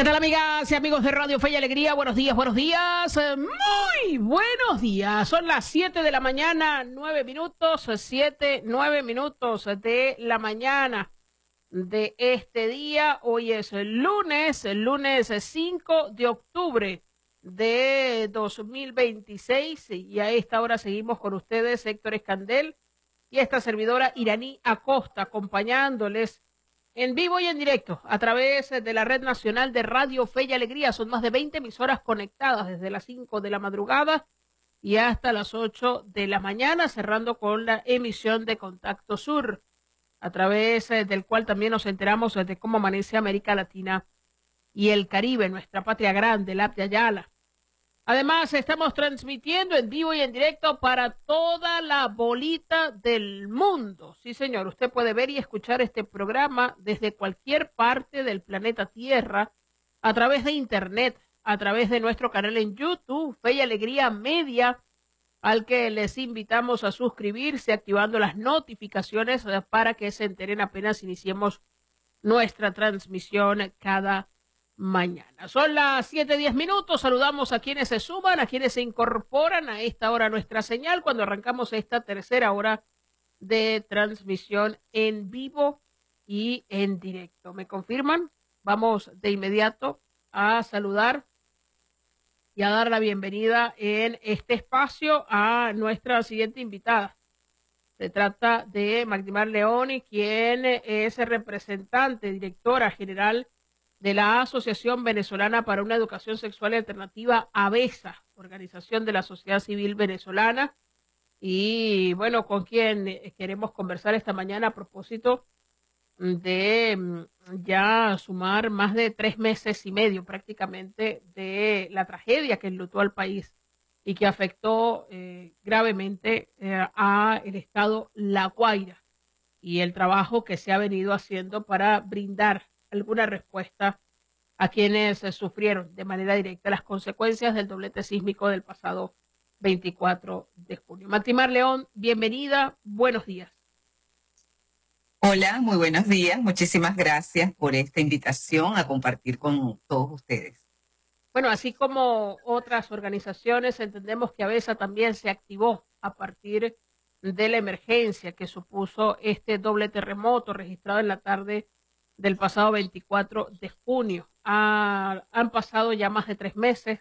¿Qué tal, amigas y amigos de Radio Fe y Alegría? Buenos días, muy buenos días. Son las 7 de la mañana, 9 minutos, 9 minutos de la mañana de este día. Hoy es el lunes 5 de octubre de 2026 y a esta hora seguimos con ustedes, Héctor Escandel y esta servidora Iraní Acosta, acompañándoles en vivo y en directo a través de la Red Nacional de Radio Fe y Alegría. Son más de 20 emisoras conectadas desde las 5 de la madrugada y hasta las 8 de la mañana, cerrando con la emisión de Contacto Sur, a través del cual también nos enteramos de cómo amanece América Latina y el Caribe, nuestra patria grande, la de Ayala. Además, estamos transmitiendo en vivo y en directo para toda la bolita del mundo. Sí, señor, usted puede ver y escuchar este programa desde cualquier parte del planeta Tierra, a través de Internet, a través de nuestro canal en YouTube, Fe y Alegría Media, al que les invitamos a suscribirse, activando las notificaciones para que se enteren apenas iniciemos nuestra transmisión cada mañana. Son las 7:10 minutos. Saludamos a quienes se suman, a quienes se incorporan a esta hora a nuestra señal cuando arrancamos esta tercera hora de transmisión en vivo y en directo. ¿Me confirman? Vamos de inmediato a saludar y a dar la bienvenida en este espacio a nuestra siguiente invitada. Se trata de Magdimar Leoni, quien es representante, directora general de la Asociación Venezolana para una Educación Sexual y Alternativa, AVESA, Organización de la Sociedad Civil Venezolana, y bueno, con quien queremos conversar esta mañana a propósito de ya sumar más de 3 meses y medio prácticamente de la tragedia que enlutó al país y que afectó gravemente a el estado La Guaira, y el trabajo que se ha venido haciendo para brindar alguna respuesta a quienes sufrieron de manera directa las consecuencias del doblete sísmico del pasado 24 de junio. Magdimar León, bienvenida, buenos días. Hola, muy buenos días. Muchísimas gracias por esta invitación a compartir con todos ustedes. Bueno, así como otras organizaciones, entendemos que AVESA también se activó a partir de la emergencia que supuso este doble terremoto registrado en la tarde del pasado 24 de junio. Han pasado ya más de 3 meses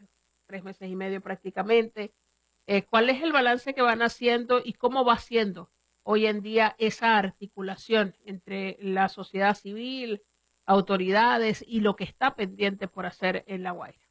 y medio prácticamente. ¿Cuál es el balance que van haciendo y cómo va siendo hoy en día esa articulación entre la sociedad civil, autoridades y lo que está pendiente por hacer en La Guaira?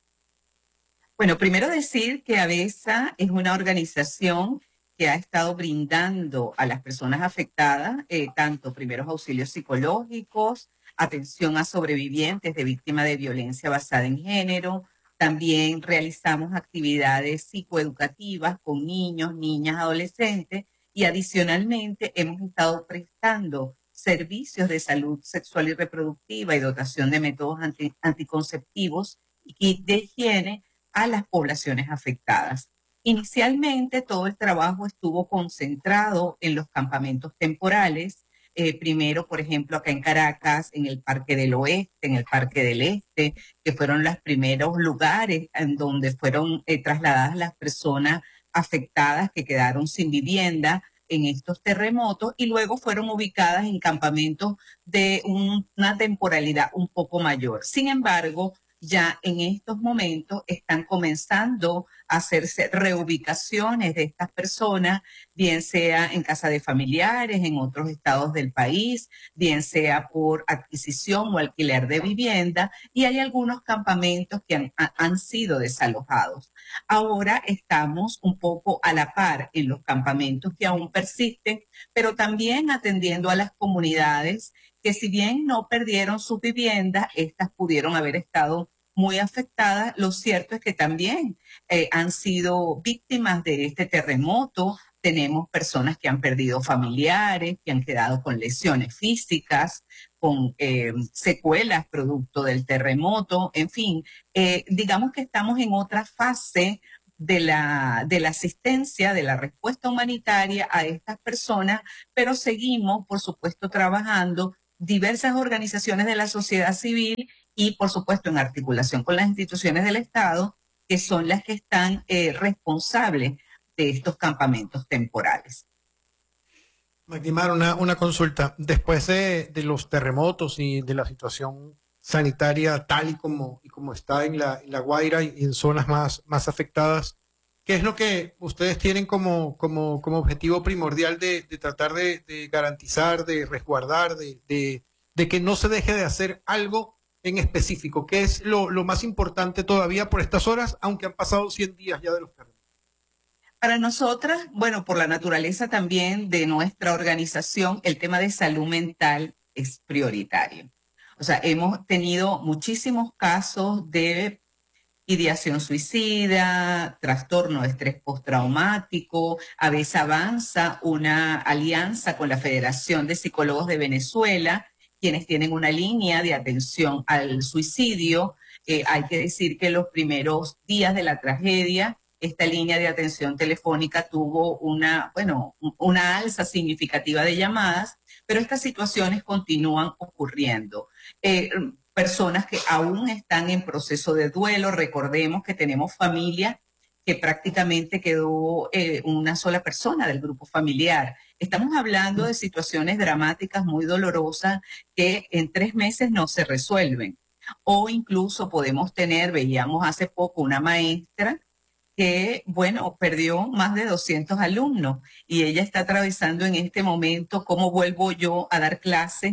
Bueno, primero decir que AVESA es una organización que ha estado brindando a las personas afectadas tanto primeros auxilios psicológicos, atención a sobrevivientes de víctimas de violencia basada en género. También realizamos actividades psicoeducativas con niños, niñas, adolescentes, y adicionalmente hemos estado prestando servicios de salud sexual y reproductiva y dotación de métodos anticonceptivos y kit de higiene a las poblaciones afectadas. Inicialmente todo el trabajo estuvo concentrado en los campamentos temporales, primero, por ejemplo, acá en Caracas, en el Parque del Oeste, en el Parque del Este, que fueron los primeros lugares en donde fueron trasladadas las personas afectadas que quedaron sin vivienda en estos terremotos, y luego fueron ubicadas en campamentos de una temporalidad un poco mayor. Sin embargo, ya en estos momentos están comenzando a hacerse reubicaciones de estas personas, bien sea en casa de familiares, en otros estados del país, bien sea por adquisición o alquiler de vivienda, y hay algunos campamentos que han sido desalojados. Ahora estamos un poco a la par en los campamentos que aún persisten, pero también atendiendo a las comunidades que, si bien no perdieron sus viviendas, estas pudieron haber estado muy afectadas. Lo cierto es que también han sido víctimas de este terremoto. Tenemos personas que han perdido familiares, que han quedado con lesiones físicas, con secuelas producto del terremoto. En fin, digamos que estamos en otra fase de la asistencia, de la respuesta humanitaria a estas personas, pero seguimos, por supuesto, trabajando diversas organizaciones de la sociedad civil y, por supuesto, en articulación con las instituciones del Estado, que son las que están responsables de estos campamentos temporales. Magdimar, una consulta. Después de los terremotos y de la situación sanitaria tal y como está en la Guaira y en zonas más afectadas, ¿qué es lo que ustedes tienen como objetivo primordial de tratar de garantizar, de resguardar, de que no se deje de hacer algo en específico? ¿Qué es lo más importante todavía por estas horas, aunque han pasado 100 días ya de los terremotos? Para nosotras, bueno, por la naturaleza también de nuestra organización, el tema de salud mental es prioritario. O sea, hemos tenido muchísimos casos de ideación suicida, trastorno de estrés postraumático. A veces avanza una alianza con la Federación de Psicólogos de Venezuela, quienes tienen una línea de atención al suicidio. Hay que decir que los primeros días de la tragedia, esta línea de atención telefónica tuvo una alza significativa de llamadas, pero estas situaciones continúan ocurriendo. Personas que aún están en proceso de duelo. Recordemos que tenemos familia que prácticamente quedó una sola persona del grupo familiar. Estamos hablando de situaciones dramáticas muy dolorosas que en 3 meses no se resuelven. O incluso podemos tener, veíamos hace poco una maestra que, bueno, perdió más de 200 alumnos y ella está atravesando en este momento cómo vuelvo yo a dar clase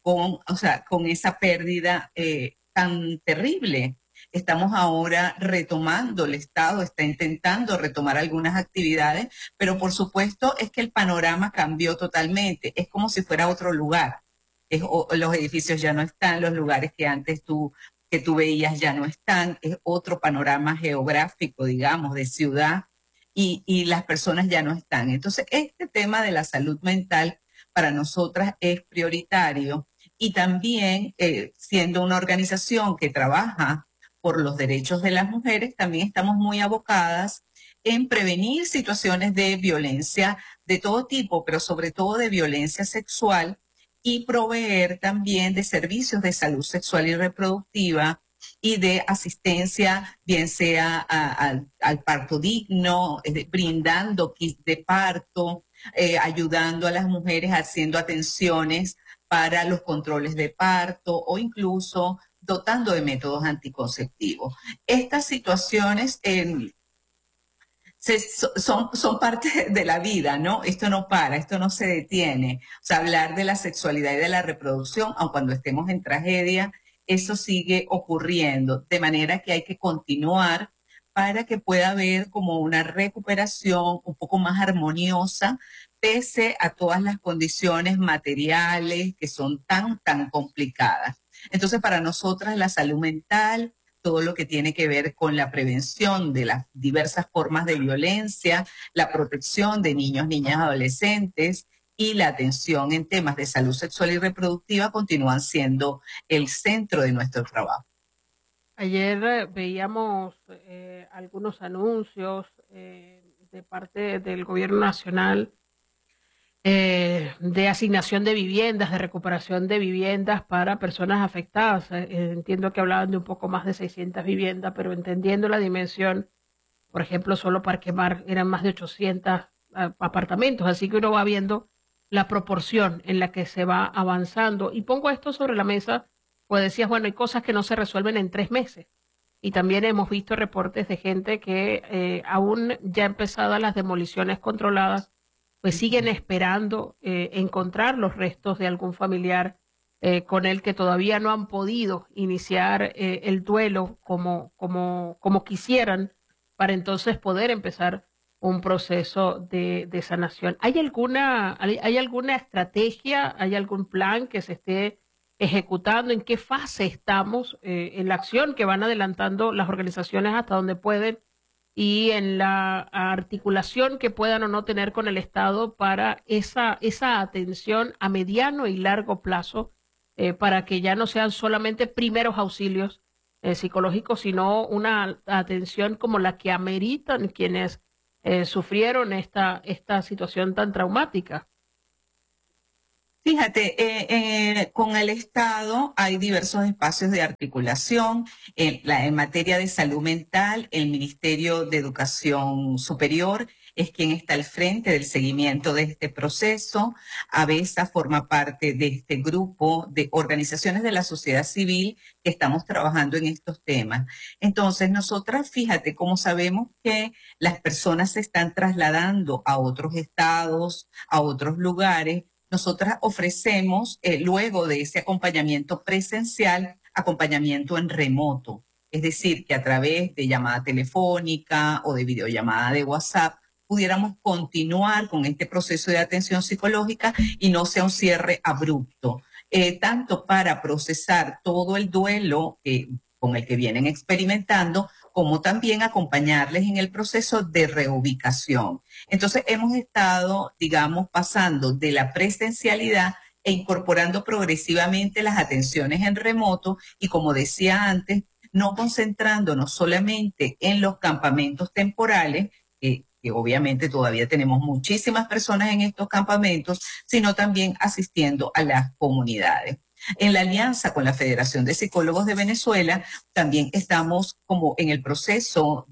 con esa pérdida tan terrible. Estamos ahora retomando, el Estado está intentando retomar algunas actividades, pero por supuesto es que el panorama cambió totalmente. Es como si fuera otro lugar. Los edificios ya no están, los lugares que antes tú veías ya no están, es otro panorama geográfico, digamos, de ciudad, y las personas ya no están. Entonces, este tema de la salud mental para nosotras es prioritario, y también siendo una organización que trabaja por los derechos de las mujeres, también estamos muy abocadas en prevenir situaciones de violencia de todo tipo, pero sobre todo de violencia sexual, y proveer también de servicios de salud sexual y reproductiva y de asistencia, bien sea al parto digno, brindando kits de parto, ayudando a las mujeres haciendo atenciones para los controles de parto o incluso dotando de métodos anticonceptivos. Estas situaciones son parte de la vida, ¿no? Esto no para, esto no se detiene. O sea, hablar de la sexualidad y de la reproducción, aun cuando estemos en tragedia, eso sigue ocurriendo, de manera que hay que continuar para que pueda haber como una recuperación un poco más armoniosa, pese a todas las condiciones materiales que son tan complicadas. Entonces, para nosotras la salud mental, todo lo que tiene que ver con la prevención de las diversas formas de violencia, la protección de niños, niñas, adolescentes y la atención en temas de salud sexual y reproductiva continúan siendo el centro de nuestro trabajo. Ayer veíamos algunos anuncios de parte del gobierno nacional de asignación de viviendas, de recuperación de viviendas para personas afectadas. Entiendo que hablaban de un poco más de 600 viviendas, pero entendiendo la dimensión, por ejemplo, solo Parque Mar eran más de 800 apartamentos, así que uno va viendo la proporción en la que se va avanzando. Y pongo esto sobre la mesa, pues decías, bueno, hay cosas que no se resuelven en 3 meses. Y también hemos visto reportes de gente que aún ya empezadas las demoliciones controladas, pues siguen esperando encontrar los restos de algún familiar con el que todavía no han podido iniciar el duelo como quisieran, para entonces poder empezar un proceso de sanación. ¿Hay alguna estrategia, hay algún plan que se esté ejecutando? ¿En qué fase estamos en la acción que van adelantando las organizaciones hasta donde pueden, y en la articulación que puedan o no tener con el Estado para esa atención a mediano y largo plazo, para que ya no sean solamente primeros auxilios psicológicos, sino una atención como la que ameritan quienes sufrieron esta situación tan traumática? Fíjate, con el Estado hay diversos espacios de articulación. En materia de salud mental, el Ministerio de Educación Superior es quien está al frente del seguimiento de este proceso. ABESA forma parte de este grupo de organizaciones de la sociedad civil que estamos trabajando en estos temas. Entonces, nosotras, fíjate, como sabemos que las personas se están trasladando a otros estados, a otros lugares, nosotras ofrecemos, luego de ese acompañamiento presencial, acompañamiento en remoto. Es decir, que a través de llamada telefónica o de videollamada de WhatsApp pudiéramos continuar con este proceso de atención psicológica y no sea un cierre abrupto, tanto para procesar todo el duelo con el que vienen experimentando, como también acompañarles en el proceso de reubicación. Entonces hemos estado, digamos, pasando de la presencialidad e incorporando progresivamente las atenciones en remoto y, como decía antes, no concentrándonos solamente en los campamentos temporales, que obviamente todavía tenemos muchísimas personas en estos campamentos, sino también asistiendo a las comunidades. En la alianza con la Federación de Psicólogos de Venezuela, también estamos como en el proceso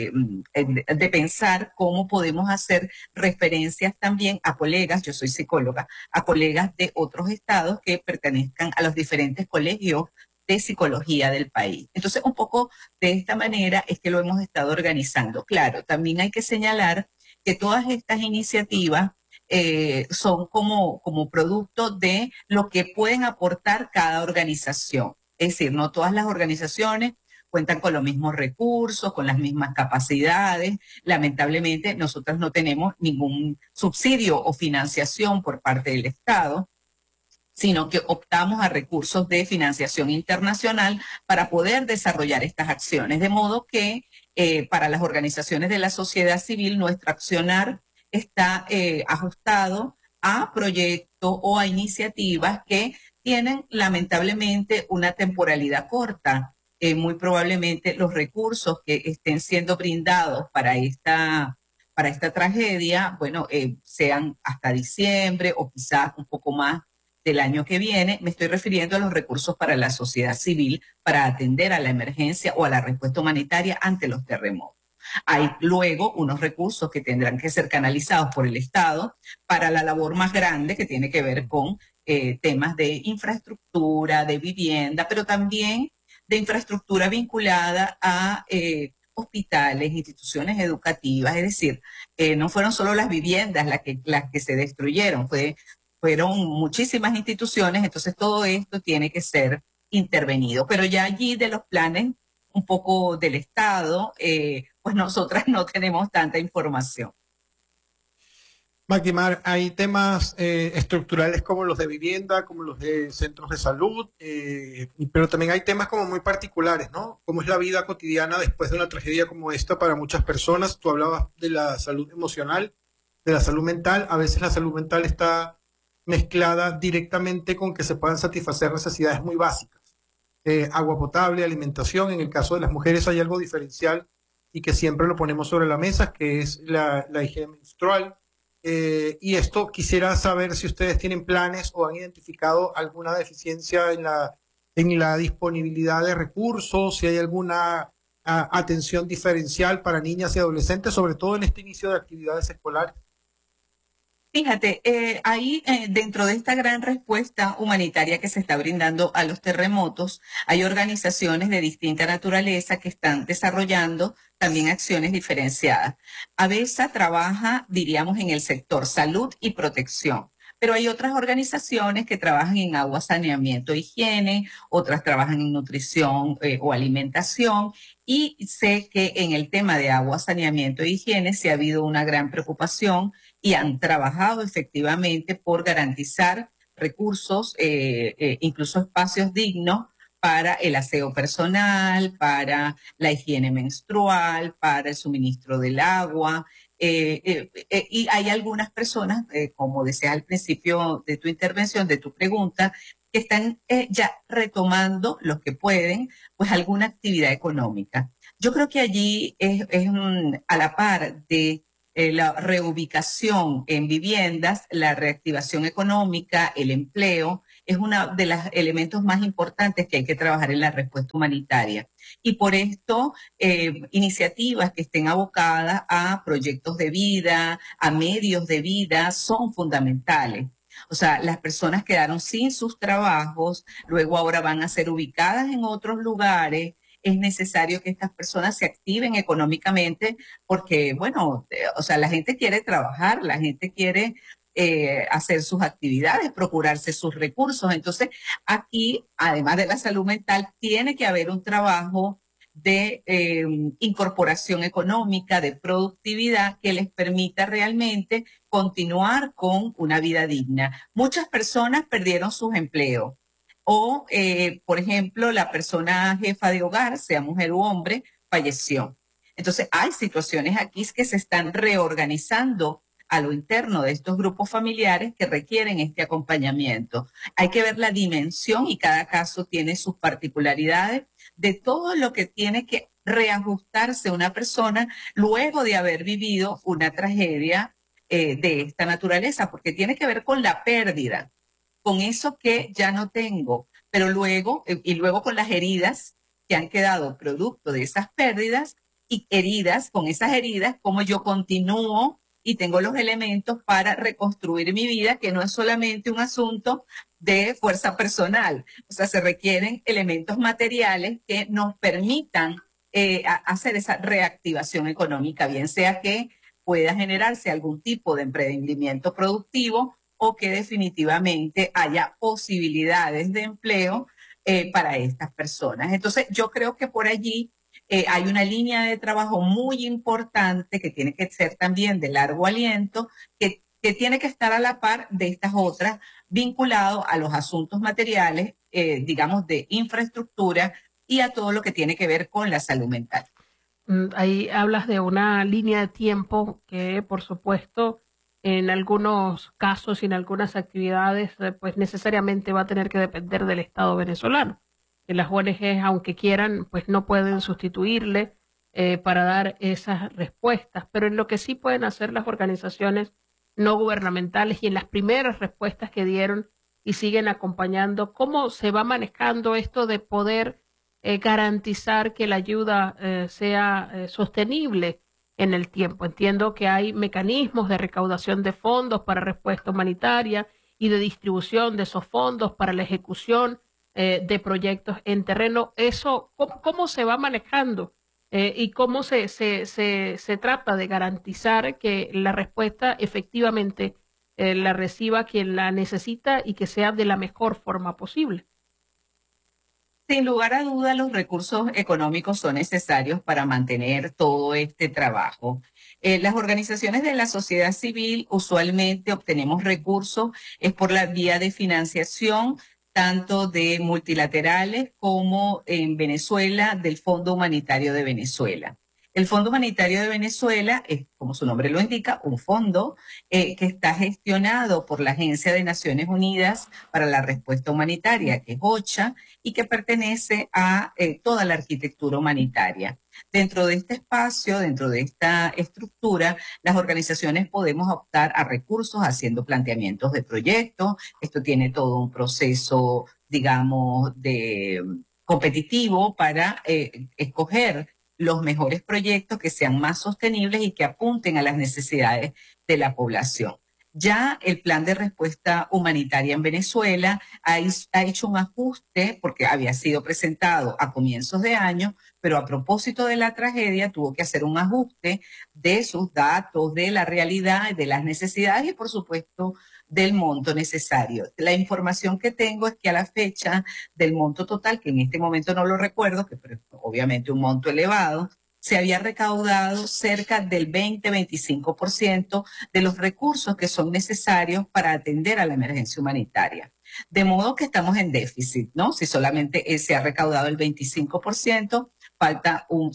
de pensar cómo podemos hacer referencias también a colegas, yo soy psicóloga, a colegas de otros estados que pertenezcan a los diferentes colegios de psicología del país. Entonces, un poco de esta manera es que lo hemos estado organizando. Claro, también hay que señalar que todas estas iniciativas son como producto de lo que pueden aportar cada organización. Es decir, no todas las organizaciones cuentan con los mismos recursos, con las mismas capacidades. Lamentablemente, nosotros no tenemos ningún subsidio o financiación por parte del Estado, sino que optamos a recursos de financiación internacional para poder desarrollar estas acciones. De modo que para las organizaciones de la sociedad civil, nuestro accionar está ajustado a proyectos o a iniciativas que tienen lamentablemente una temporalidad corta. Muy probablemente los recursos que estén siendo brindados para esta tragedia, bueno, sean hasta diciembre o quizás un poco más del año que viene. Me estoy refiriendo a los recursos para la sociedad civil para atender a la emergencia o a la respuesta humanitaria ante los terremotos. Hay luego unos recursos que tendrán que ser canalizados por el Estado para la labor más grande que tiene que ver con temas de infraestructura, de vivienda, pero también de infraestructura vinculada a hospitales, instituciones educativas. Es decir, no fueron solo las viviendas las que se destruyeron, fueron muchísimas instituciones, entonces todo esto tiene que ser intervenido. Pero ya allí de los planes un poco del Estado, pues nosotras no tenemos tanta información. Magdimar, hay temas estructurales como los de vivienda, como los de centros de salud, pero también hay temas como muy particulares, ¿no? Cómo es la vida cotidiana después de una tragedia como esta para muchas personas. Tú hablabas de la salud emocional, de la salud mental. A veces la salud mental está mezclada directamente con que se puedan satisfacer necesidades muy básicas. Agua potable, alimentación. En el caso de las mujeres hay algo diferencial y que siempre lo ponemos sobre la mesa, que es la higiene menstrual. Y esto quisiera saber si ustedes tienen planes o han identificado alguna deficiencia en la disponibilidad de recursos, si hay alguna atención diferencial para niñas y adolescentes, sobre todo en este inicio de actividades escolares. Fíjate, ahí dentro de esta gran respuesta humanitaria que se está brindando a los terremotos, hay organizaciones de distinta naturaleza que están desarrollando también acciones diferenciadas. ABESA trabaja, diríamos, en el sector salud y protección, pero hay otras organizaciones que trabajan en agua, saneamiento, higiene, otras trabajan en nutrición o alimentación, y sé que en el tema de agua, saneamiento e higiene sí ha habido una gran preocupación y han trabajado efectivamente por garantizar recursos, incluso espacios dignos para el aseo personal, para la higiene menstrual, para el suministro del agua. Y hay algunas personas, como decías al principio de tu intervención, de tu pregunta, que están ya retomando, los que pueden, pues alguna actividad económica. Yo creo que allí es a la par de la reubicación en viviendas, la reactivación económica, el empleo, es uno de los elementos más importantes que hay que trabajar en la respuesta humanitaria. Y por esto, iniciativas que estén abocadas a proyectos de vida, a medios de vida, son fundamentales. O sea, las personas quedaron sin sus trabajos, luego ahora van a ser ubicadas en otros lugares. Es necesario que estas personas se activen económicamente porque, bueno, o sea, la gente quiere trabajar, la gente quiere hacer sus actividades, procurarse sus recursos. Entonces, aquí, además de la salud mental, tiene que haber un trabajo de incorporación económica, de productividad que les permita realmente continuar con una vida digna. Muchas personas perdieron sus empleos o, por ejemplo, la persona jefa de hogar, sea mujer u hombre, falleció. Entonces, hay situaciones aquí que se están reorganizando a lo interno de estos grupos familiares que requieren este acompañamiento. Hay que ver la dimensión y cada caso tiene sus particularidades de todo lo que tiene que reajustarse una persona luego de haber vivido una tragedia de esta naturaleza, porque tiene que ver con la pérdida, con eso que ya no tengo, pero luego, y luego con las heridas que han quedado producto de esas pérdidas y heridas, con esas heridas, cómo yo continúo y tengo los elementos para reconstruir mi vida, que no es solamente un asunto de fuerza personal. O sea, se requieren elementos materiales que nos permitan hacer esa reactivación económica, bien sea que pueda generarse algún tipo de emprendimiento productivo o que definitivamente haya posibilidades de empleo para estas personas. Entonces, yo creo que por allí hay una línea de trabajo muy importante que tiene que ser también de largo aliento, que tiene que estar a la par de estas otras, vinculado a los asuntos materiales, digamos, de infraestructura y a todo lo que tiene que ver con la salud mental. Ahí hablas de una línea de tiempo que, por supuesto, en algunos casos y en algunas actividades, pues necesariamente va a tener que depender del Estado venezolano. Que las ONGs, aunque quieran, pues no pueden sustituirle para dar esas respuestas, pero en lo que sí pueden hacer las organizaciones no gubernamentales y en las primeras respuestas que dieron y siguen acompañando, ¿cómo se va manejando esto de poder garantizar que la ayuda sea sostenible en el tiempo? Entiendo que hay mecanismos de recaudación de fondos para respuesta humanitaria y de distribución de esos fondos para la ejecución de proyectos en terreno. Eso, ¿cómo se va manejando? Y cómo se trata de garantizar que la respuesta efectivamente la reciba quien la necesita y que sea de la mejor forma posible. Sin lugar a duda, los recursos económicos son necesarios para mantener todo este trabajo. Las organizaciones de la sociedad civil usualmente obtenemos recursos es por la vía de financiación, tanto de multilaterales como en Venezuela, del Fondo Humanitario de Venezuela. El Fondo Humanitario de Venezuela es, como su nombre lo indica, un fondo que está gestionado por la Agencia de Naciones Unidas para la Respuesta Humanitaria, que es OCHA, y que pertenece a toda la arquitectura humanitaria. Dentro de este espacio, dentro de esta estructura, las organizaciones podemos optar a recursos haciendo planteamientos de proyectos. Esto tiene todo un proceso, digamos, de competitivo para escoger los mejores proyectos que sean más sostenibles y que apunten a las necesidades de la población. Ya el plan de respuesta humanitaria en Venezuela ha hecho un ajuste porque había sido presentado a comienzos de año, pero a propósito de la tragedia tuvo que hacer un ajuste de sus datos, de la realidad, de las necesidades y por supuesto del monto necesario. La información que tengo es que a la fecha del monto total, que en este momento no lo recuerdo, que es obviamente un monto elevado, se había recaudado cerca del 20-25% de los recursos que son necesarios para atender a la emergencia humanitaria. De modo que estamos en déficit, ¿no? Si solamente se ha recaudado el 25%, falta un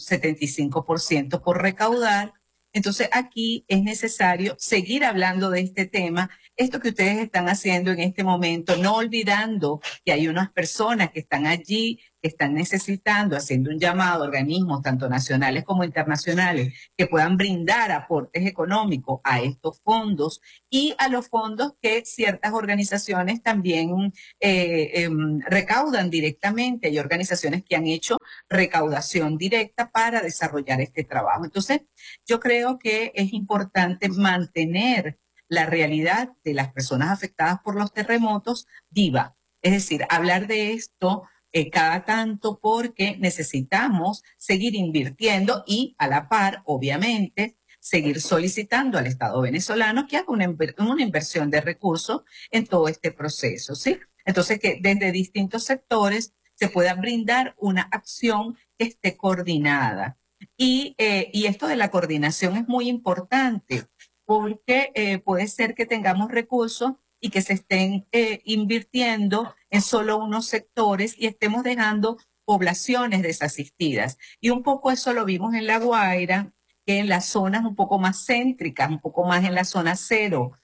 75% por recaudar. Entonces aquí es necesario seguir hablando de este tema esto que ustedes están haciendo en este momento, no olvidando que hay unas personas que están allí, que están necesitando, haciendo un llamado a organismos tanto nacionales como internacionales que puedan brindar aportes económicos a estos fondos y a los fondos que ciertas organizaciones también recaudan directamente. Hay organizaciones que han hecho recaudación directa para desarrollar este trabajo. Entonces, yo creo que es importante mantener la realidad de las personas afectadas por los terremotos viva. Es decir, hablar de esto cada tanto porque necesitamos seguir invirtiendo y a la par, obviamente, seguir solicitando al Estado venezolano que haga una inversión de recursos en todo este proceso, ¿sí? Entonces, que desde distintos sectores se pueda brindar una acción que esté coordinada. Y esto de la coordinación es muy importante porque puede ser que tengamos recursos y que se estén invirtiendo en solo unos sectores y estemos dejando poblaciones desasistidas. Y un poco eso lo vimos en La Guaira, que en las zonas un poco más céntricas, un poco más en la zona cero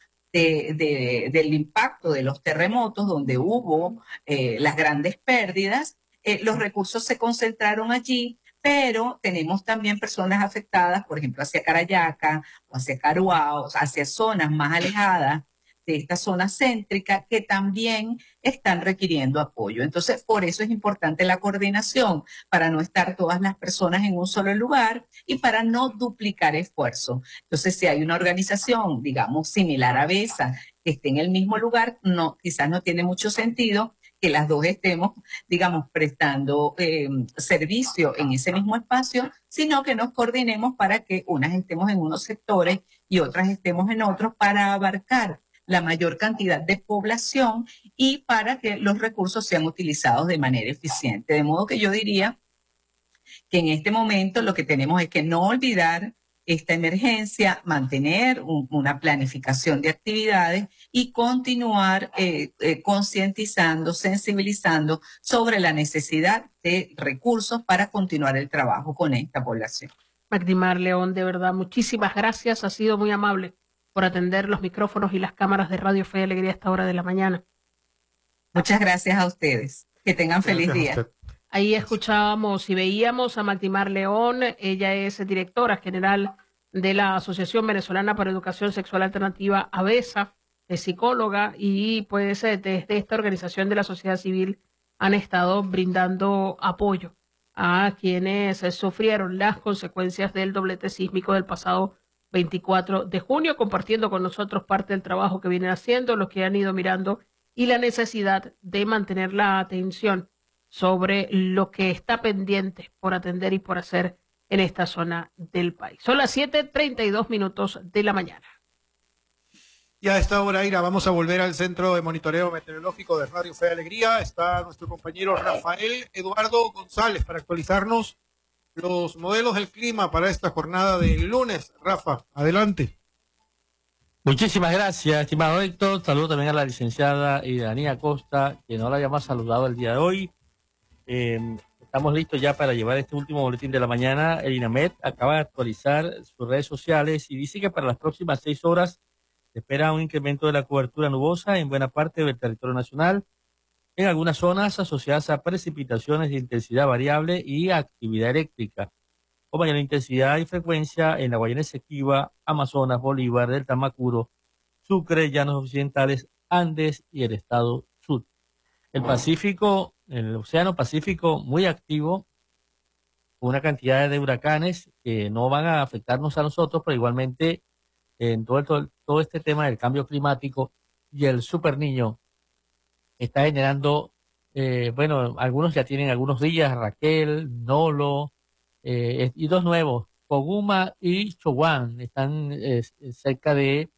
del impacto de los terremotos, donde hubo las grandes pérdidas, los recursos se concentraron allí, pero tenemos también personas afectadas, por ejemplo, hacia Carayaca o hacia Caruao, hacia zonas más alejadas de esta zona céntrica que también están requiriendo apoyo. Entonces, por eso es importante la coordinación, para no estar todas las personas en un solo lugar y para no duplicar esfuerzos. Entonces, si hay una organización, digamos, similar a BESA, que esté en el mismo lugar, no, quizás no tiene mucho sentido que las dos estemos, digamos, prestando servicio en ese mismo espacio, sino que nos coordinemos para que unas estemos en unos sectores y otras estemos en otros para abarcar la mayor cantidad de población y para que los recursos sean utilizados de manera eficiente. De modo que yo diría que en este momento lo que tenemos es que no olvidar esta emergencia, mantener una planificación de actividades y continuar concientizando, sensibilizando sobre la necesidad de recursos para continuar el trabajo con esta población. Magdimar León, de verdad, muchísimas gracias. Ha sido muy amable por atender los micrófonos y las cámaras de Radio Fe y Alegría a esta hora de la mañana. Muchas gracias a ustedes. Que tengan feliz día. Ahí escuchábamos y veíamos a Magdimar León. Ella es directora general de la Asociación Venezolana para Educación Sexual Alternativa, AVESA, es psicóloga, y pues desde esta organización de la sociedad civil han estado brindando apoyo a quienes sufrieron las consecuencias del doblete sísmico del pasado 24 de junio, compartiendo con nosotros parte del trabajo que vienen haciendo, lo que han ido mirando y la necesidad de mantener la atención sobre lo que está pendiente por atender y por hacer en esta zona del país. Son las 7:32 de la mañana. Y a esta hora, Ira, vamos a volver al Centro de Monitoreo Meteorológico de Radio Fe y Alegría. Está nuestro compañero Rafael Eduardo González para actualizarnos los modelos del clima para esta jornada del lunes. Rafa, adelante. Muchísimas gracias, estimado Héctor. Saludo también a la licenciada Idanía Costa, que no la habíamos saludado el día de hoy. Estamos listos ya para llevar este último boletín de la mañana. El INAMED acaba de actualizar sus redes sociales y dice que para las próximas 6 horas se espera un incremento de la cobertura nubosa en buena parte del territorio nacional, en algunas zonas asociadas a precipitaciones de intensidad variable y actividad eléctrica, con mayor intensidad y frecuencia en la Guayana Esequiba, Amazonas, Bolívar, Delta Macuro, Sucre, Llanos Occidentales, Andes y el estado Sur. El Pacífico, el Océano Pacífico muy activo, una cantidad de huracanes que no van a afectarnos a nosotros, pero igualmente en todo este tema del cambio climático y el Super Niño está generando, bueno, algunos ya tienen algunos días, Raquel, Nolo, y dos nuevos, Koguma y Chowan, están cerca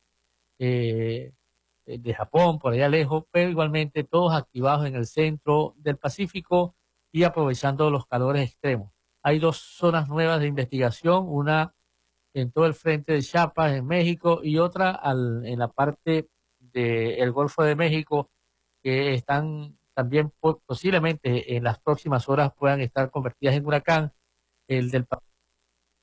de Japón, por allá lejos, pero igualmente todos activados en el centro del Pacífico y aprovechando los calores extremos. Hay 2 zonas nuevas de investigación, una en todo el frente de Chiapas, en México, y otra en la parte del Golfo de México, que están también posiblemente en las próximas horas puedan estar convertidas en huracán. El del